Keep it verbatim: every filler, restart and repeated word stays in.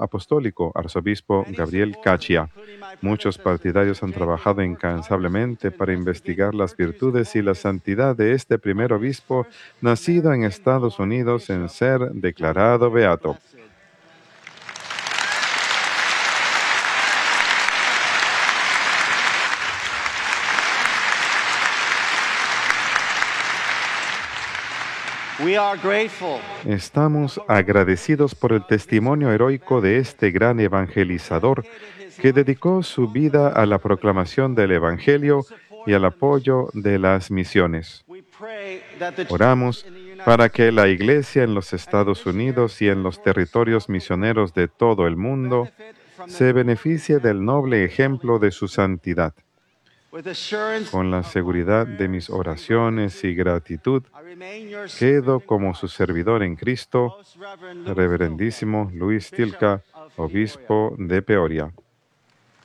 apostólico, arzobispo Gabriel Cachia. Muchos partidarios han trabajado incansablemente para investigar las virtudes y la santidad de este primer obispo nacido en Estados Unidos en ser declarado beato. We are grateful. Estamos agradecidos por el testimonio heroico de este gran evangelizador que dedicó su vida a la proclamación del Evangelio y al apoyo de las misiones. We pray that the Oramos para que la Iglesia en los Estados Unidos y en los territorios misioneros de todo el mundo se beneficie del noble ejemplo de su santidad. with assurance Con la seguridad de mis oraciones y gratitud, I remain your quedo como su servidor en Cristo, most reverend Louis Reverendísimo Luis Tilka, obispo de Peoria.